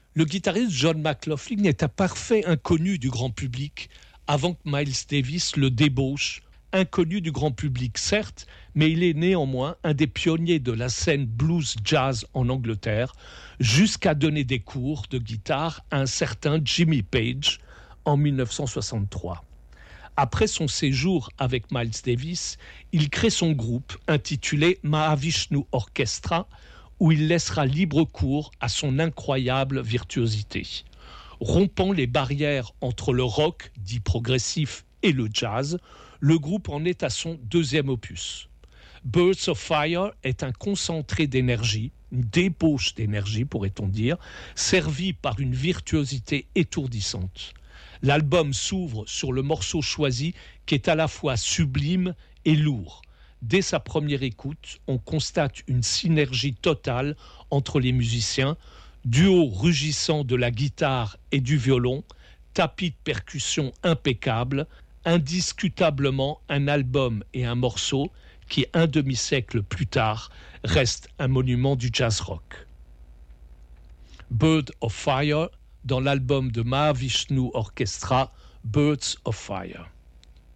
Le guitariste John McLaughlin est un parfait inconnu du grand public avant que Miles Davis le débauche. Inconnu du grand public, certes, mais il est néanmoins un des pionniers de la scène blues-jazz en Angleterre, jusqu'à donner des cours de guitare à un certain Jimmy Page en 1963. Après son séjour avec Miles Davis, il crée son groupe intitulé Mahavishnu Orchestra, où il laissera libre cours à son incroyable virtuosité. Rompant les barrières entre le rock, dit progressif, et le jazz, le groupe en est à son deuxième opus. Birds of Fire est un concentré d'énergie, une débauche d'énergie pourrait-on dire, servi par une virtuosité étourdissante. L'album s'ouvre sur le morceau choisi qui est à la fois sublime et lourd. Dès sa première écoute, on constate une synergie totale entre les musiciens, duo rugissant de la guitare et du violon, tapis de percussion impeccable, indiscutablement un album et un morceau qui, un demi-siècle plus tard, reste un monument du jazz rock. Bird of Fire, dans l'album de Mahavishnu Orchestra, Birds of Fire.